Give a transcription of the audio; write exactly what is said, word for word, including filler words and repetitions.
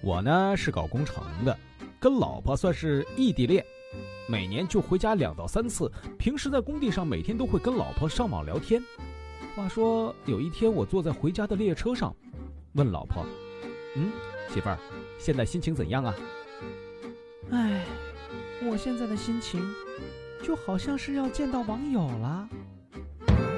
我呢是搞工程的，跟老婆算是异地恋，每年就回家两到三次，平时在工地上每天都会跟老婆上网聊天。话说有一天我坐在回家的列车上，问老婆：嗯，媳妇儿，现在心情怎样啊？ 唉，我现在的心情就好像是要见到网友了。